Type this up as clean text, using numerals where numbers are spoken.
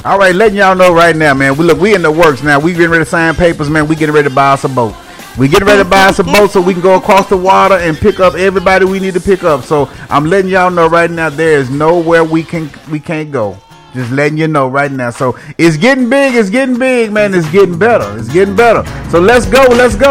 All right, letting y'all know right now, man. We in the works now. We getting ready to sign papers, man. We getting ready to buy us a boat. We getting ready to buy us a boat so we can go across the water and pick up everybody we need to pick up. So I'm letting y'all know right now, there is nowhere we can't go. Just letting you know right now. So it's getting big, man. It's getting better. So let's go.